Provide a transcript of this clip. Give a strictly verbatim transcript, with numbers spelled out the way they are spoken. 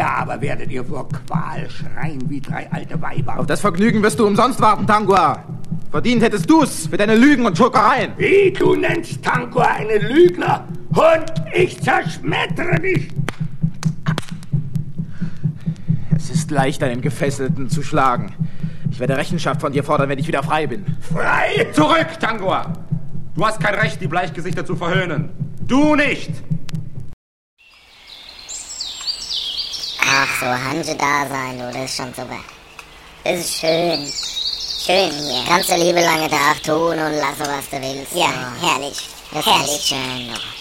Später aber werdet ihr vor Qual schreien wie drei alte Weiber. Auf das Vergnügen wirst du umsonst warten, Tangua. Verdient hättest du's für deine Lügen und Schurkereien. Wie, du nennst Tangua einen Lügner? Und ich zerschmettere dich. Es ist leicht, einen Gefesselten zu schlagen. Ich werde Rechenschaft von dir fordern, wenn ich wieder frei bin. Frei? Zurück, Tangua! Du hast kein Recht, die Bleichgesichter zu verhöhnen. Du nicht! Ach, so Hanse-Dasein, du, das ist schon super. Das ist schön. Schön hier. Kannst du liebe lange Tag tun und lassen, was du willst. Ja, oh. herrlich. Das herrlich. ist schön.